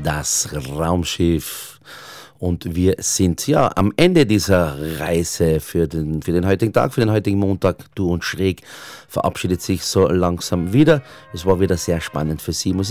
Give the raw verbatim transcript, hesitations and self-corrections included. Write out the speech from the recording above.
das Raumschiff. Und wir sind ja am Ende dieser Reise für den, für den heutigen Tag, für den heutigen Montag. Du und Schräg verabschiedet sich so langsam wieder. Es war wieder sehr spannend für Sie.